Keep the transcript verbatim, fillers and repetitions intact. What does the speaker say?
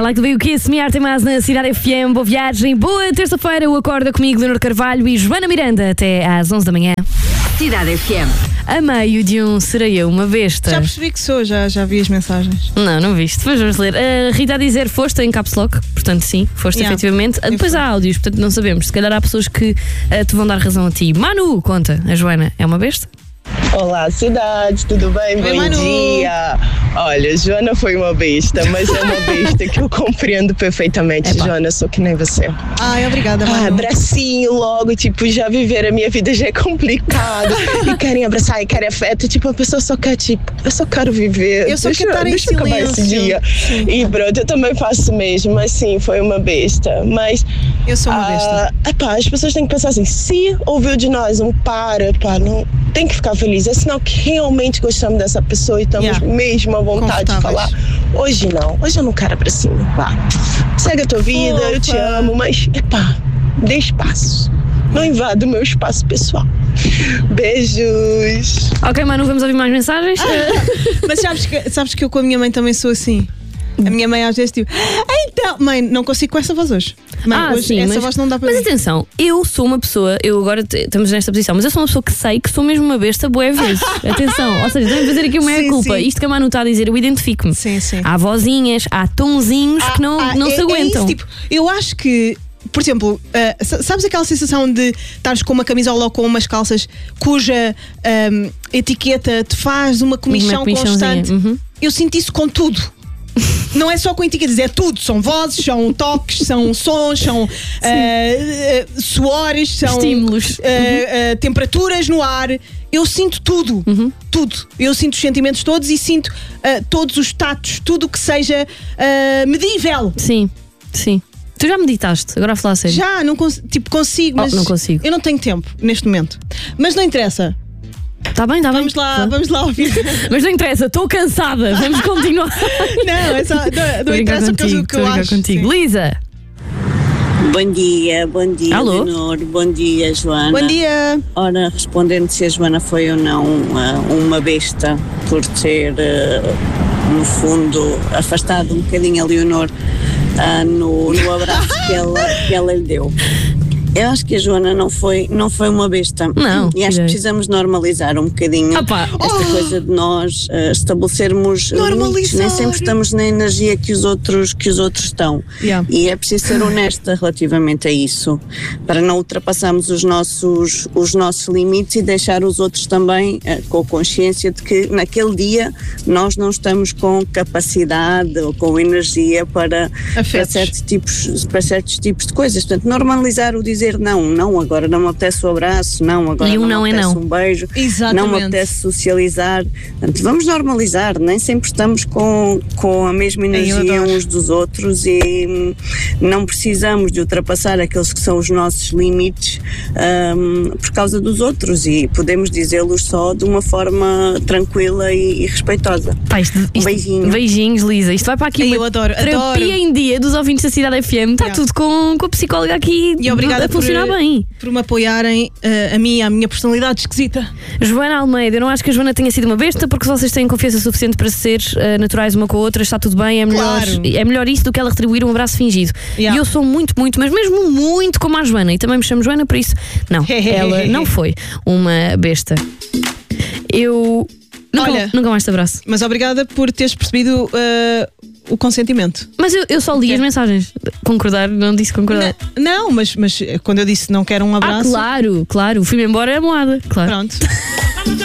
Like the Way You Kiss Me, Arte Mais na Cidade F M. Boa viagem, boa terça-feira. O Acorda comigo, Leonor Carvalho e Joana Miranda, até às onze da manhã. Cidade F M. A meio de um serei eu uma besta. Já percebi que sou, já, já vi as mensagens. Não, não viste. Depois vamos ler. A Rita a dizer foste em caps lock, portanto sim, foste Yeah. efetivamente. Depois há áudios, portanto não sabemos. Se calhar há pessoas que uh, te vão dar razão a ti. Manu, conta, a Joana é uma besta? Olá, cidade, tudo bem? Oi, Bom Manu. dia! Olha, Joana foi uma besta, mas é uma besta que eu compreendo perfeitamente. Epa. Joana, sou que nem você. Ai, obrigada, Ah, Manu. bracinho logo, tipo, já viver a minha vida já é complicado. E querem abraçar e querem afeto. Tipo, a pessoa só quer, tipo, eu só quero viver. Eu só deixa, quero estar em deixa eu acabar esse silêncio. dia. Sim. E pronto, eu também faço mesmo, mas sim, foi uma besta. Mas Eu sou uma ah, besta. epá, as pessoas têm que pensar assim, se ouviu de nós um para, pá, não tem que ficar feliz. É sinal que realmente gostamos dessa pessoa e estamos Yeah. mesmo à vontade de falar. Confortáveis. Hoje não, hoje eu não quero abracinho, pá. Segue a tua vida, eu te Opa. amo, mas, epá, dê espaço. Não invada o meu espaço pessoal. Beijos. Ok, Manu, vamos ouvir mais mensagens? Mas sabes que, sabes que eu com a minha mãe também sou assim. A minha mãe às vezes tipo, então, mãe, não consigo com essa voz hoje. Mãe, Ah, hoje sim, essa mas, voz não dá para mas mim. atenção, eu sou uma pessoa, eu agora te- estamos nesta posição, mas eu sou uma pessoa que sei que sou mesmo uma besta bué vezes. Atenção, ou seja, tenho que fazer aqui uma Sim, meia-culpa. sim. Isto que a Manu está a dizer, eu identifico-me. Sim, sim. Há vozinhas, há tonzinhos que não, Ah, não é- se é aguentam. isso, tipo, eu acho que, por exemplo, ah, sa- sabes aquela sensação de estares com uma camisola ou com umas calças cuja ahm, etiqueta te faz uma comichão Uma comichãozinha, constante? uhum. Eu sinto isso com tudo. Não é só com etiquetas, é tudo. São vozes, são toques, são sons, são ah, ah, suores, são Estímulos. ah, ah, temperaturas no ar. Eu sinto tudo, tudo. Eu sinto os sentimentos todos e sinto ah, todos os tatos, tudo o que seja ah, medível. Sim, sim. Tu já meditaste, agora a falar a sério. Já, não cons tipo, consigo, Oh, mas não consigo. eu não tenho tempo neste momento. Mas não interessa. Está bem, está bem. Vamos lá, vamos lá ouvir. Mas não interessa, estou cansada, vamos continuar. Não, é só, não, não Estou a brincar interessa o que eu, contigo, o que estou eu a brincar acho. contigo. Sim. Lisa, Bom dia, bom dia, Alô? Leonor, bom dia, Joana. Bom dia. Ora, respondendo se a Joana foi ou não uma, uma besta por ter, eh, no fundo, afastado um bocadinho a Leonor ah, no, no abraço que ela, que ela lhe deu. Eu acho que a Joana não foi, não foi uma besta. Não, E acho que tirei. precisamos normalizar um bocadinho Opa. esta coisa de nós eh, estabelecermos limites. Normalizar. Nem sempre estamos na energia que os outros, que os outros estão. Yeah. E é preciso ser honesta relativamente a isso, para não ultrapassarmos os nossos, os nossos limites e deixar os outros também eh, com consciência de que naquele dia nós não estamos com capacidade ou com energia para, para, Afetos. certos, tipos, para certos tipos de coisas. Portanto, normalizar o dizer não, não, agora não me apetece o abraço, não, agora E um não, não me é apetece não. um beijo, Exatamente. não me apetece socializar. Portanto, vamos normalizar, nem sempre estamos com, com a mesma eu energia adoro. uns dos outros e hum, não precisamos de ultrapassar aqueles que são os nossos limites hum, por causa dos outros e podemos dizê-los só de uma forma tranquila e, e respeitosa. pá, isto, isto, beijinho. Beijinhos, Lisa. Isto vai para aqui Ai, uma eu adoro, terapia adoro. em dia dos ouvintes da Cidade F M. Está Yeah. tudo com, com a psicóloga aqui E obrigada a funcionar por, bem. por me apoiarem uh, a mim e a minha personalidade esquisita. Joana Almeida, eu não acho que a Joana tenha sido uma besta porque vocês têm confiança suficiente para ser uh, naturais uma com a outra, está tudo bem, é melhor, Claro. é melhor isso do que ela retribuir um abraço fingido. Yeah. E eu sou muito, muito, mas mesmo muito como a Joana, e também me chamo Joana, por isso, não, ela não foi uma besta. Eu nunca, Olha. nunca mais te abraço. Mas obrigada por teres percebido uh, o consentimento. Mas eu, eu só li Ok. as mensagens. Concordar, não disse concordar. Não, não, mas, mas quando eu disse não quero um Ah, abraço. claro, claro. Fui-me embora a moada, claro. Pronto.